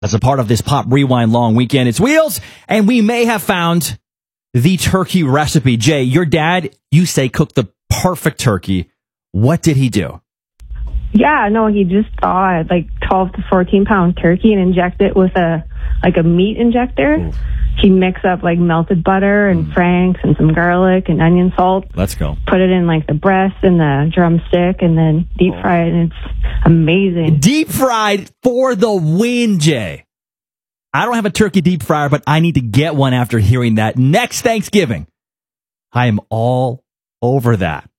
As a part of this Pop Rewind long weekend, it's Wheels, and we may have found the turkey recipe. Jay, your dad, you say, cooked the perfect turkey. What did he do? Yeah, no, he just thawed like 12 to 14 pound turkey and inject it with a meat injector. Ooh. He mixed up like melted butter and Frank's and some garlic and onion salt. Let's go. Put it in like the breast and the drumstick and then deep fry it, and it's amazing. Deep fried for the win, Jay. I don't have a turkey deep fryer, but I need to get one after hearing that. Next Thanksgiving, I am all over that.